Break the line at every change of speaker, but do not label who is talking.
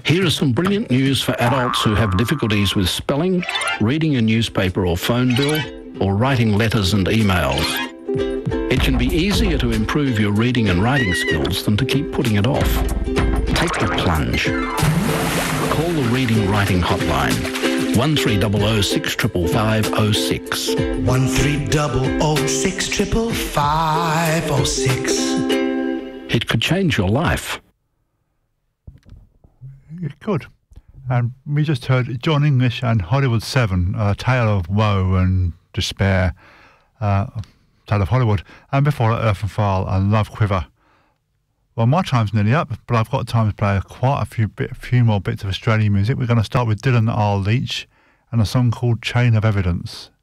Here is some brilliant news for adults who have difficulties with spelling, reading a newspaper or phone bill, or writing letters and emails. It can be easier to improve your reading and writing skills than to keep putting it off. Take the plunge. Call the Reading Writing Hotline, 1300 655 06.
1300 655 06.
It could change your life.
It could. And we just heard John English and Hollywood 7, a tale of woe and despair, tale of Hollywood. And before that, Earth and File and Love Quiver. Well, my time's nearly up, but I've got time to play quite a few more bits of Australian music. We're going to start with Dylan R. Leach and a song called Chain of Evidence.